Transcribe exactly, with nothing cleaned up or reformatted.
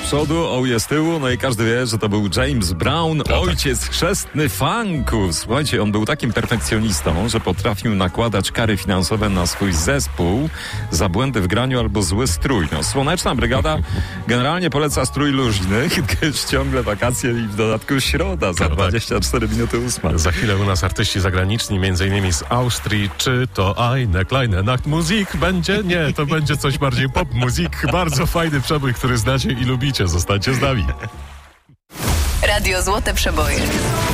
przodu, O jest z tyłu, no i każdy wie, że to był James Brown, no ojciec tak. chrzestny funku. Słuchajcie, on był takim perfekcjonistą, że potrafił nakładać kary finansowe na swój zespół za błędy w graniu albo zły strój. No, Słoneczna Brygada generalnie poleca strój luźny, gdyż ciągle wakacje i w dodatku środa za dwadzieścia cztery minuty ósma. Za chwilę u nas artyści zagraniczni, między innymi z Austrii. Czy to Eine kleine Nachtmusik będzie? Nie, to będzie coś bardziej pop muzik. Bardzo fajny przebój, który znacie i lubicie. Zostańcie z nami. Radio Złote Przeboje.